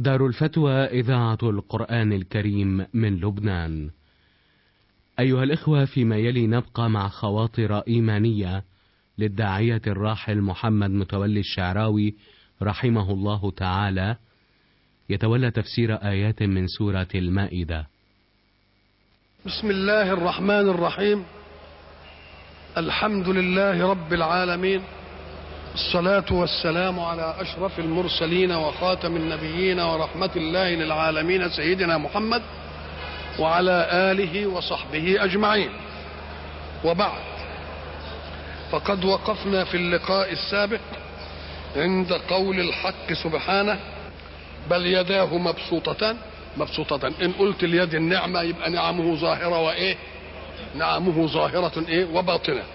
دار الفتوى إذاعة القرآن الكريم من لبنان. أيها الإخوة، فيما يلي نبقى مع خواطر إيمانية للداعية الراحل محمد متولي الشعراوي رحمه الله تعالى، يتولى تفسير آيات من سورة المائدة. بسم الله الرحمن الرحيم. الحمد لله رب العالمين، الصلاة والسلام على أشرف المرسلين وخاتم النبيين ورحمة الله للعالمين سيدنا محمد وعلى آله وصحبه أجمعين. وبعد، فقد وقفنا في اللقاء السابق عند قول الحق سبحانه: بل يداه مبسوطتان. إن قلت اليد النعمة يبقى نعمه ظاهرة وإيه؟ نعمه ظاهرة إيه؟ وباطنة.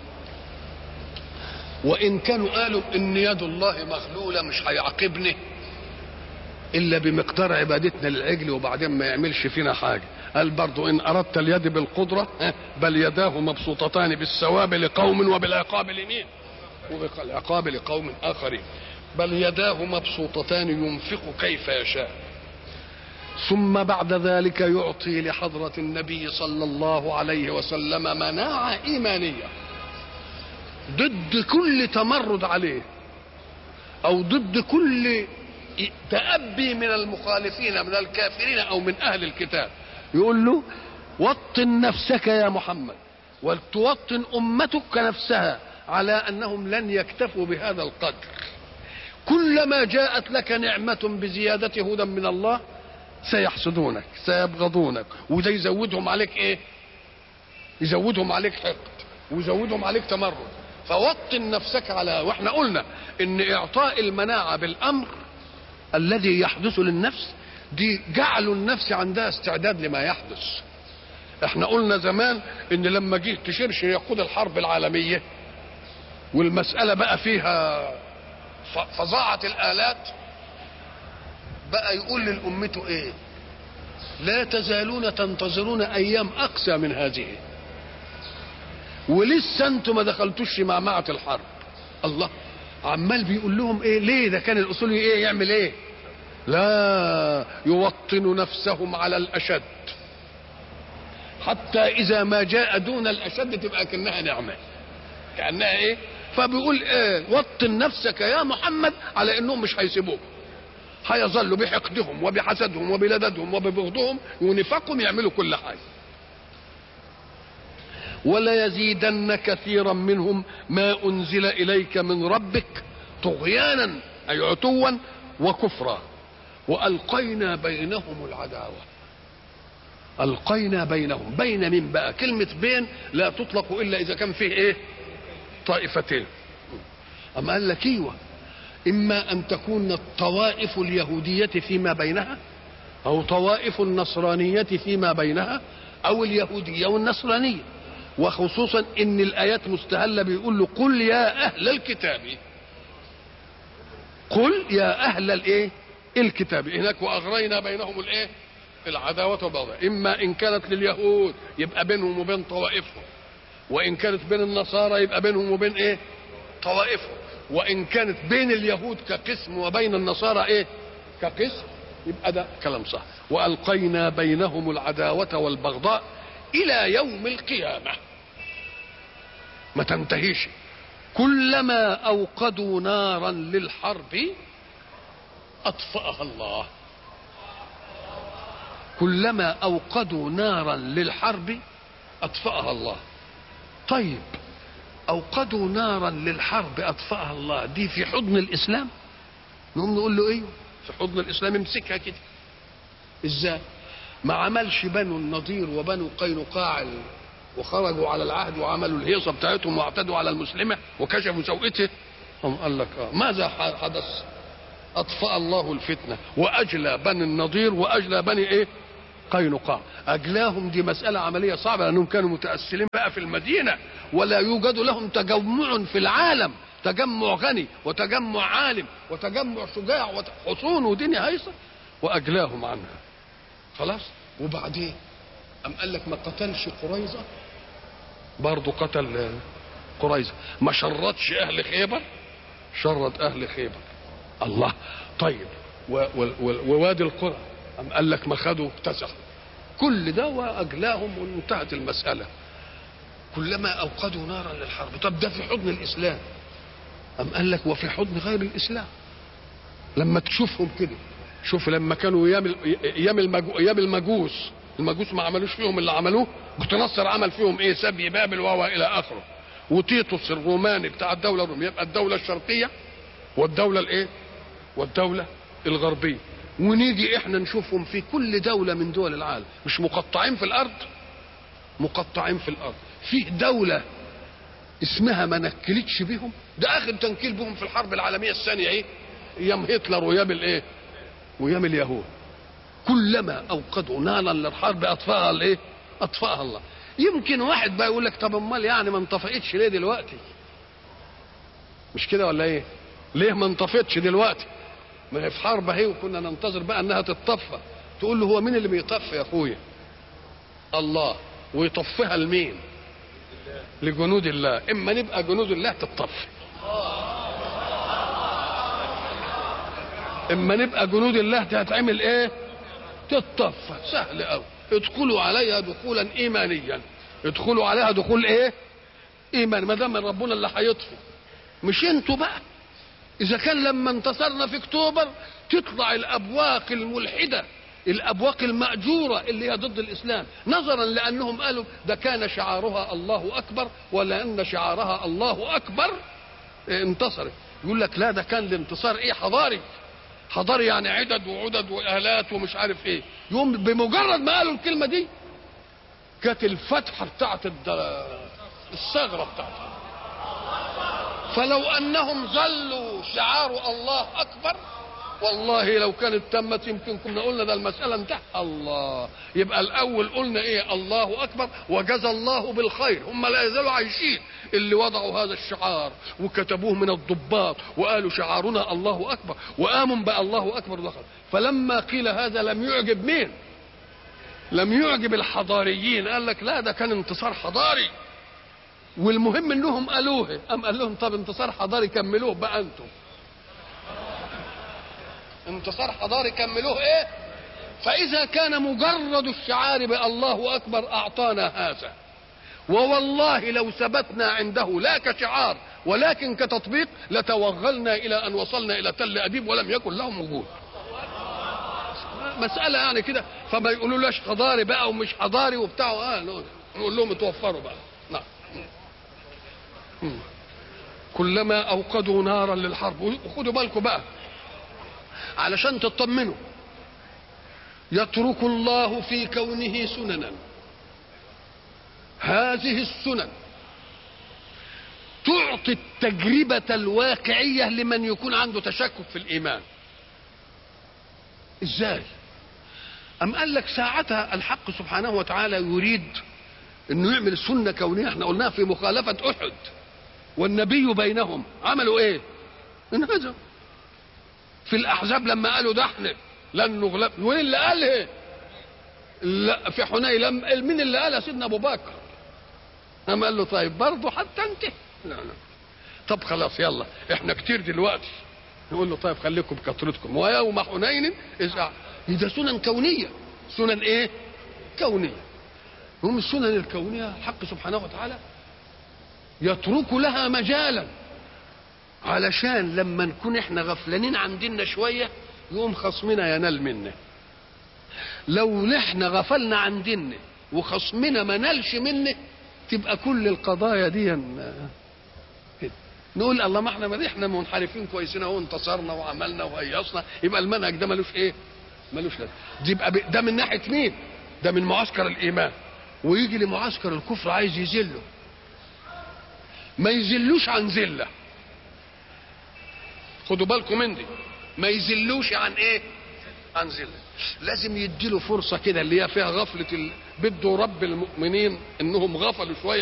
وإن كانوا قالوا إن يد الله مغلولة مش هيعاقبني إلا بمقدار عبادتنا للعجل وبعدين ما يعملش فينا حاجة. قال برضو: إن أردت اليد بالقدرة بل يداه مبسوطتان بالثواب لقوم وبالعقاب لمين؟ وبالعقاب لقوم آخرين. بل يداه مبسوطتان ينفق كيف يشاء. ثم بعد ذلك يعطي لحضرة النبي صلى الله عليه وسلم مناعة إيمانية ضد كل تمرد عليه أو ضد كل تأبي من المخالفين من الكافرين أو من أهل الكتاب. يقول له: وطن نفسك يا محمد ولتوطن أمتك نفسها على أنهم لن يكتفوا بهذا القدر. كلما جاءت لك نعمة بزيادة هدى من الله سيحسدونك، سيبغضونك، وده يزودهم عليك ايه؟ يزودهم عليك حقد ويزودهم عليك تمرد. فوطن نفسك على، واحنا قلنا ان اعطاء المناعة بالامر الذي يحدث للنفس دي جعلوا النفس عندها استعداد لما يحدث. احنا قلنا زمان ان لما جه تشرشر يقود الحرب العالمية والمسألة بقى فيها فظاعة الآلات، بقى يقول للأمته ايه؟ لا تزالون تنتظرون ايام اقسى من هذه، ولسه انتم ما دخلتوش في معمعة الحرب. الله عمال بيقول لهم ايه؟ ليه؟ ده كان الاصول ايه؟ يعمل ايه؟ لا يوطن نفسهم على الاشد حتى اذا ما جاء دون الاشد تبقى كأنها نعمة، كأنها ايه؟ فبيقول ايه؟ وطن نفسك يا محمد على انهم مش هيسيبوك، هيظلوا بحقدهم وبحسدهم وبلددهم وببغضهم ونفاقهم يعملوا كل حاجة. ولا يزيدن كثيرا منهم ما أنزل إليك من ربك طغيانا أي عتوا وكفرا وألقينا بينهم العداوة. ألقينا بينهم، بين من بقى؟ كلمة بين لا تطلق إلا إذا كان فيه إيه؟ طائفتين. أما قال لك إيوه، إما أن تكون الطوائف اليهودية فيما بينها أو طوائف النصرانية فيما بينها أو اليهودية والنصرانية، وخصوصا إن الآيات مستهلة بيقول له: قل يا أهل الكتاب، قل يا أهل الإيه؟ الكتاب. هناك وأغرينا بينهم الإيه؟ العداوة والبغضاء. إما إن كانت لليهود يبقى بينهم وبين طوائفهم، وإن كانت بين النصارى يبقى بينهم وبين إيه؟ طوائفهم، وإن كانت بين اليهود كقسم وبين النصارى إيه؟ كقسم، يبقى ده كلام صح. وألقينا بينهم العداوة والبغضاء إلى يوم القيامة، ما تنتهيش. كلما أوقدوا نارا للحرب أطفأها الله. كلما أوقدوا نارا للحرب أطفأها الله. طيب، أوقدوا نارا للحرب أطفأها الله، دي في حضن الإسلام؟ نقوم نقول له: ايوه في حضن الإسلام، امسكها كده. ازاي؟ ما عملش بنو النضير وبنو قينقاع وخرجوا على العهد وعملوا الهيصة بتاعتهم واعتدوا على المسلمة وكشفوا سوءته؟ هم قال لك ماذا حدث؟ أطفأ الله الفتنة وأجلى بني النضير وأجلى بني إيه؟ قينقاع. أجلاهم، دي مسألة عملية صعبة لأنهم كانوا متأثرين بقى في المدينة ولا يوجد لهم تجمع في العالم، تجمع غني وتجمع عالم وتجمع شجاع وحصون ودنيا هيصة، وأجلاهم عنها. خلاص. وبعدين أم قال لك: ما قتلش قريظة؟ برضو قتل قريظة. ما شردش أهل خيبر؟ شرد أهل خيبر. الله. طيب، ووادي القرى، أم قال لك ما خدوا اكتسحوا. كل ده وأجلاهم وانتهت المسألة. كلما أوقدوا نارا للحرب. طب ده في حضن الإسلام. أم قال لك وفي حضن غير الإسلام. لما تشوفهم كده، شوف لما كانوا أيام المجوس ما عملوش فيهم اللي عملوه. نصر عمل فيهم ايه؟ سبي بابل الى اخره. وتيتوس الروماني بتاع الدولة الرومية، يبقى الدولة الشرقية والدولة الايه؟ والدولة الغربية. ونيجي احنا نشوفهم في كل دولة من دول العالم، مش مقطعين في الارض؟ مقطعين في الارض. فيه دولة اسمها ما نكلتش بهم، ده اخر تنكيل بهم في الحرب العالمية الثانية ايه؟ ايام هتلر وايام الايه؟ وايام اليهود. كلما اوقدوا نارا للحرب اطفاها الايه؟ اطفاها الله. يمكن واحد بقى يقول لك طب امال يعني ما انطفئتش ليه دلوقتي؟ مش كده ولا ايه؟ ليه ما انطفئتش دلوقتي؟ ما هي في حرب اهي وكنا ننتظر بقى انها تتطفى. تقول له هو مين اللي بيطفي يا اخويا؟ الله. ويطفيها لمين؟ لجنود الله. اما نبقى جنود الله تتطفي، اما نبقى جنود الله هتعمل ايه؟ تتطفى. سهل قوي. ادخلوا عليها دخولا ايمانيا. ادخلوا عليها دخول ايه؟ ايمان. ما دام ربنا اللي هيطفي، مش انتوا بقى. اذا كان لما انتصرنا في اكتوبر تطلع الابواق الملحده، الابواق الماجوره اللي هي ضد الاسلام، نظرا لانهم قالوا ده كان شعارها الله اكبر، ولان شعارها الله اكبر انتصرت. يقول لك لا، ده كان الانتصار ايه؟ حضاري. حضاري يعني عدد وعدد والات ومش عارف ايه. يوم بمجرد ما قالوا الكلمه دي كانت الفتحه بتاعت الثغره بتاعتها. فلو انهم ظلوا شعار الله اكبر، والله لو كانت تمت يمكن كنا قلنا ده المساله انتهت. الله. يبقى الاول قلنا ايه؟ الله اكبر وجزى الله بالخير. هم لا يزالوا عايشين اللي وضعوا هذا الشعار وكتبوه من الضباط وقالوا شعارنا الله اكبر، وقاموا بقى الله اكبر دخل. فلما قيل هذا لم يعجب مين؟ لم يعجب الحضاريين. قال لك لا، ده كان انتصار حضاري، والمهم انهم قالوه. قام قال لهم طب انتصار حضاري كملوه بقى انتم. انتصار حضاري كملوه ايه؟ فاذا كان مجرد الشعار بالله اكبر اعطانا هذا، ووالله لو ثبتنا عنده لا كشعار ولكن كتطبيق لتوغلنا الى ان وصلنا الى تل ابيب ولم يكن لهم وجود. مساله يعني كده. فما يقولوا لاش حضاري بقى ومش حضاري وبتاع. نقول لهم اتوفروا بقى. نعم. كلما اوقدوا نارا للحرب. وخدوا بالكم بقى علشان تطمنوا، يترك الله في كونه سننا. هذه السنن تعطي التجربة الواقعية لمن يكون عنده تشكك في الإيمان. إزاي؟ أم قال لك ساعتها الحق سبحانه وتعالى يريد أنه يعمل سنة كونية. احنا قلناها في مخالفة أحد والنبي بينهم. عملوا إيه؟ انهزموا. في الأحزاب لما قالوا ده احنا لن نغلب. وين اللي قال ايه؟ لا في حنين. مين اللي قالها؟ سيدنا أبو بكر. قام قال له طيب برضه حتى انت؟ لا. طب خلاص يلا احنا كتير دلوقتي. نقول له طيب خليكم بكثرتكم. ويوم حنين إذا ده سنن كونية. سنن ايه؟ كونية. هم السنن الكونية الحق سبحانه وتعالى يترك لها مجالا علشان لما نكون احنا غفلانين عن ديننا شوية يقوم خصمنا ينال منا. لو نحن غفلنا عن ديننا وخصمنا ما نالش منه تبقى كل القضايا دي نقول الله ما احنا منحرفين كويسين اهو، انتصرنا وعملنا وهيصنا. يبقى المنهج ده ملوش ايه؟ ملوش لازمه. دي يبقى ده من ناحيه مين؟ ده من معسكر الايمان. ويجي لمعسكر الكفر عايز يذله، ما يذلوش عن ذله. خدوا بالكم من دي. ما يذلوش عن ايه؟ عن ذله. لازم يديله فرصه كده اللي هي فيها غفله بده رب المؤمنين انهم غفلوا شويه